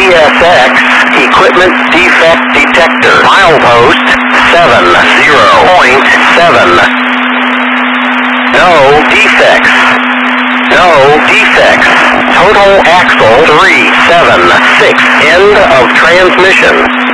CSX equipment defect detector. Milepost 70.7. No defects. No defects. Total axle 376. End of transmission.